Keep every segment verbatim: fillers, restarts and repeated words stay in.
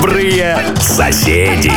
Добрые соседи.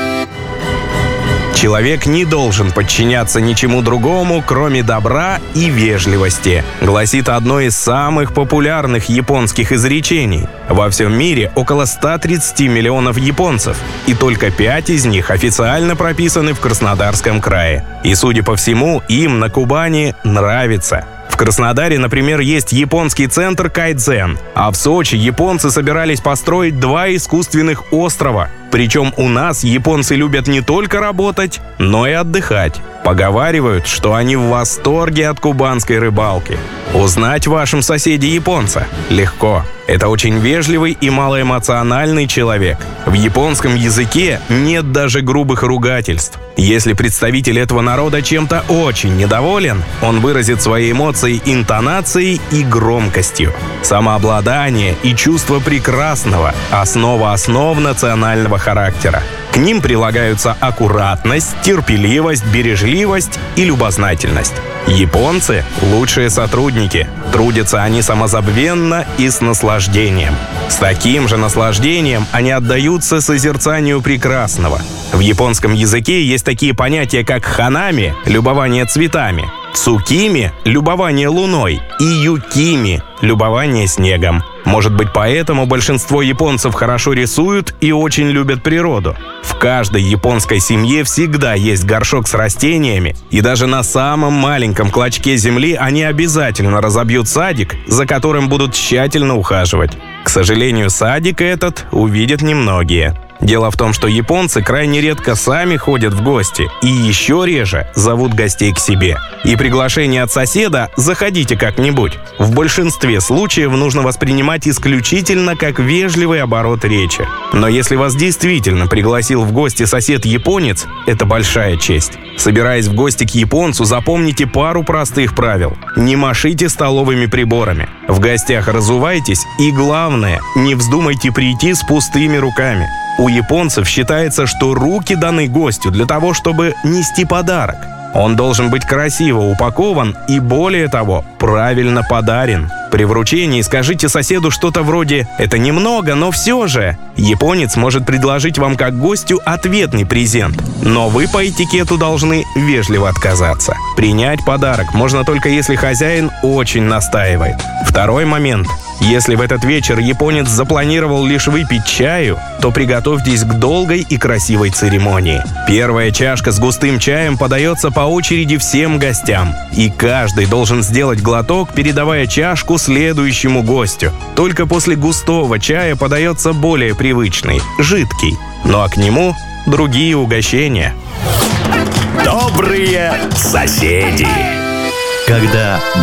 Человек не должен подчиняться ничему другому, кроме добра и вежливости, гласит одно из самых популярных японских изречений. Во всем мире около ста тридцати миллионов японцев, и только пять из них официально прописаны в Краснодарском крае. И, судя по всему, им на Кубани нравится. В Краснодаре, например, есть японский центр кайдзен, а в Сочи японцы собирались построить два искусственных острова. Причем у нас японцы любят не только работать, но и отдыхать. Поговаривают, что они в восторге от кубанской рыбалки. Узнать в вашем соседе японца легко. Это очень вежливый и малоэмоциональный человек. В японском языке нет даже грубых ругательств. Если представитель этого народа чем-то очень недоволен, он выразит свои эмоции интонацией и громкостью. Самообладание и чувство прекрасного – основа основ национального характера. К ним прилагаются аккуратность, терпеливость, бережливость и любознательность. Японцы – лучшие сотрудники. Трудятся они самозабвенно и с наслаждением. С таким же наслаждением они отдаются созерцанию прекрасного. В японском языке есть такие понятия, как ханами – любование цветами, цукими – любование луной и юкими – любование снегом. Может быть, поэтому большинство японцев хорошо рисуют и очень любят природу. В каждой японской семье всегда есть горшок с растениями, и даже на самом маленьком клочке земли они обязательно разобьют садик, за которым будут тщательно ухаживать. К сожалению, садик этот увидят немногие. Дело в том, что японцы крайне редко сами ходят в гости и еще реже зовут гостей к себе. И приглашение от соседа «заходите как-нибудь» в большинстве случаев нужно воспринимать исключительно как вежливый оборот речи. Но если вас действительно пригласил в гости сосед-японец, это большая честь. Собираясь в гости к японцу, запомните пару простых правил. Не машите столовыми приборами. В гостях разувайтесь и, главное, не вздумайте прийти с пустыми руками. У японцев считается, что руки даны гостю для того, чтобы нести подарок. Он должен быть красиво упакован и, более того, правильно подарен. При вручении скажите соседу что-то вроде «это немного, но все же». Японец может предложить вам как гостю ответный презент, но вы по этикету должны вежливо отказаться. Принять подарок можно только если хозяин очень настаивает. Второй момент. Если в этот вечер японец запланировал лишь выпить чаю, то приготовьтесь к долгой и красивой церемонии. Первая чашка с густым чаем подается по очереди всем гостям, и каждый должен сделать глоток, передавая чашку следующему гостю. Только после густого чая подается более привычный, жидкий, ну а к нему другие угощения. Добрые соседи. Когда